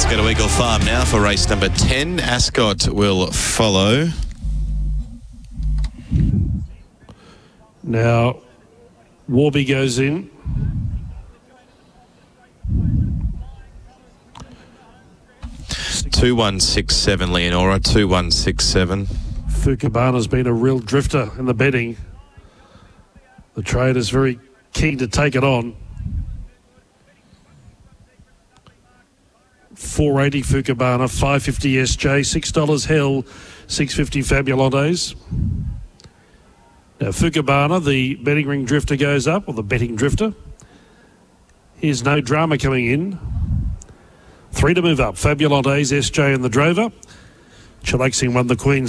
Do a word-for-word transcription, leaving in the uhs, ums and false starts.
go to Eagle Farm now for race number ten. Ascot will follow. Now, Warby goes in. two one six seven, Leonora. two one six seven. Fukubana's been a real drifter in the betting. The trader's very keen to take it on. four eighty Fukubana, five fifty S J, six dollars Hell, six fifty Fabulantes. Now Fukubana, the betting ring drifter, goes up, or the betting drifter. Here's No Drama coming in. Three to move up. Fabulantes, S J and the Drover. Chilaxing won the Queen's